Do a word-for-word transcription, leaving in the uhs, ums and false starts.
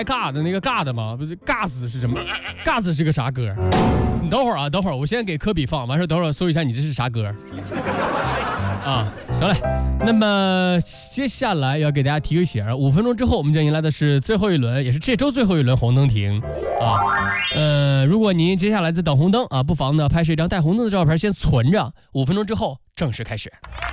该尬的那个尬的吗？不是尬死是什么？尬死是个啥歌？你等会儿啊，等会儿，我先给科比放，完事等会儿搜一下你这是啥歌。啊，行嘞。那么接下来要给大家提个醒，五分钟之后我们将迎来的是最后一轮，也是这周最后一轮红灯停啊。呃，如果您接下来在等红灯啊，不妨呢拍摄一张带红灯的照片先存着，五分钟之后正式开始。